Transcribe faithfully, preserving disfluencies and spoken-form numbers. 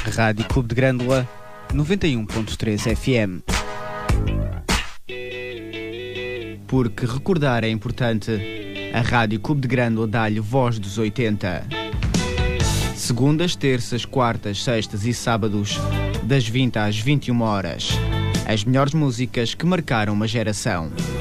Rádio Clube de Grândola, noventa e um ponto três F M. Porque recordar é importante, a Rádio Clube de Grândola dá-lhe voz dos oitenta. Segundas, terças, quartas, sextas e sábados, das vinte às vinte e uma horas. As melhores músicas que marcaram uma geração.